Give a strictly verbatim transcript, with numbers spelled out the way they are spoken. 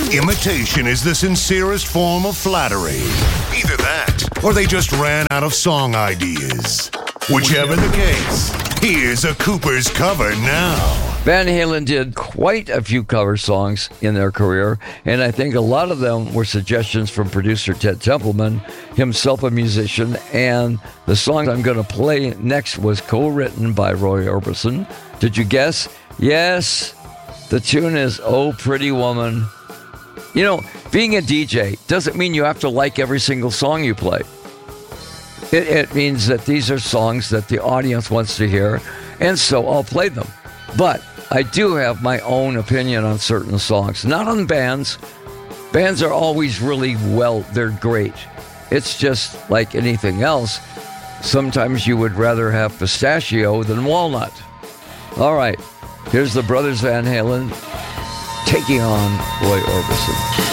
Imitation is the sincerest form of flattery. Either that, or they just ran out of song ideas. Whichever the case, here's a Cooper's cover now. Van Halen did quite a few cover songs in their career, and I think a lot of them were suggestions from producer Ted Templeman, himself a musician, and the song I'm going to play next was co-written by Roy Orbison. Did you guess? Yes, the tune is Oh Pretty Woman. You know, being a D J doesn't mean you have to like every single song you play. It, it means that these are songs that the audience wants to hear, and so I'll play them. But I do have my own opinion on certain songs, not on bands. Bands are always really, well, they're great. It's just like anything else. Sometimes you would rather have pistachio than walnut. All right, here's the Brothers Van Halen taking on Roy Orbison.